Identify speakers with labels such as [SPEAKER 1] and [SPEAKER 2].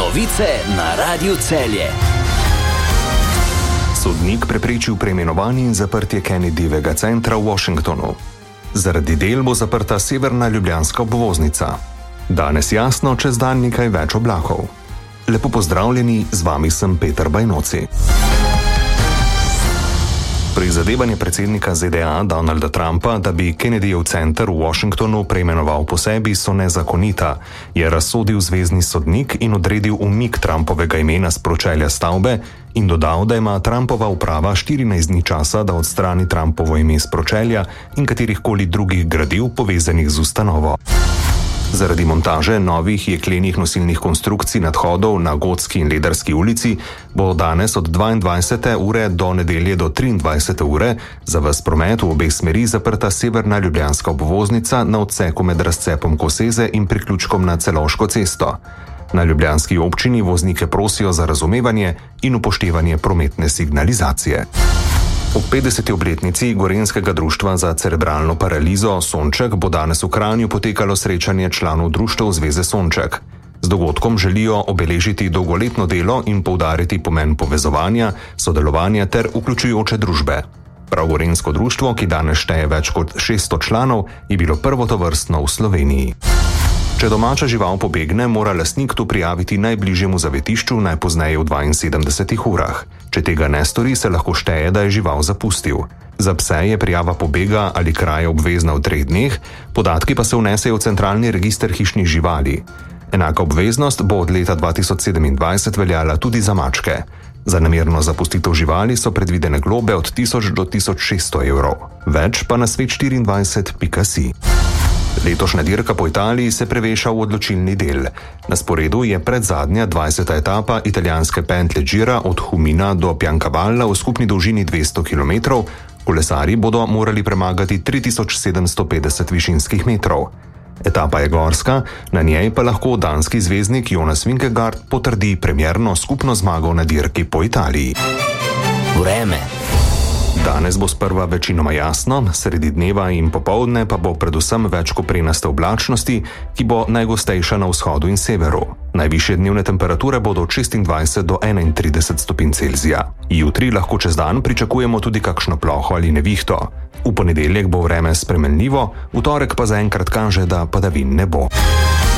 [SPEAKER 1] Novice na Radiu Celje.
[SPEAKER 2] Sodnik preprečil preimenovanje in zaprtje Kennedyjevega centra v Washingtonu. Zaradi del bo zaprta severna ljubljanska obvoznica. Danes jasno, čez dan nekaj več oblakov. Lepo pozdravljeni, z vami sem Peter Bajnoci. Prizadevanje predsednika ZDA Donalda Trumpa, da bi Kennedyjev center v Washingtonu preimenoval po sebi, so nezakonita, je razsodil zvezni sodnik in odredil umik Trumpovega imena s pročelja stavbe in dodal, da ima Trumpova uprava 14 dni časa, da odstrani Trumpovo ime s pročelja in katerihkoli drugih gradiv povezanih z ustanovo. Zaradi montaže novih jeklenih nosilnih konstrukcij nadhodov na Gotski in Lederski ulici bo danes od 22. ure do nedelje do 23. ure za ves promet v obeh smeri zaprta severna ljubljanska obvoznica na odseku med razcepom Koseze in priključkom na Celovško cesto. Na ljubljanski občini voznike prosijo za razumevanje in upoštevanje prometne signalizacije. Ob 50. obletnici Gorenjskega društva za cerebralno paralizo Sonček bo danes v Kranju potekalo srečanje članov društev Zveze Sonček. Z dogodkom želijo obeležiti dolgoletno delo in poudariti pomen povezovanja, sodelovanja ter vključujoče družbe. Prav Gorenjsko društvo, ki danes šteje več kot 600 članov, je bilo prvo tovrstno v Sloveniji. Če domača žival pobegne, mora lastnik to prijaviti najbližjemu zavetišču najpozneje v 72 urah. Če tega ne stori, se lahko šteje, da je žival zapustil. Za pse je prijava pobega ali kraje obvezna v 3 dneh, podatki pa se vnesejo v centralni register hišnih živali. Enaka obveznost bo od leta 2027 veljala tudi za mačke. Za namerno zapustitev živali so predvidene globe od 1000 do 1600 evrov. Več pa na svet24.si. Letošnja dirka po Italiji se preveša v odločilni del. Na sporedu je predzadnja 20. etapa italijanske pentlje Gira od Humina do Piancavalla v skupni dolžini 200 km. Kolesarji bodo morali premagati 3750 višinskih metrov. Etapa je gorska, na njej pa lahko danski zvezdnik Jonas Vingegaard potrdi premierno skupno zmago na dirki po Italiji.
[SPEAKER 1] Vreme.
[SPEAKER 2] Danes bo sprva večinoma jasno, sredi dneva in popoldne pa bo predvsem več koprenaste oblačnosti, ki bo najgostejša na vzhodu in severu. Najvišje dnevne temperature bodo od 26 do 31 stopinj Celzija. Jutri lahko čez dan pričakujemo tudi kakšno ploho ali nevihto. V ponedeljek bo vreme spremenljivo, v torek pa zaenkrat kaže, da padavin ne bo.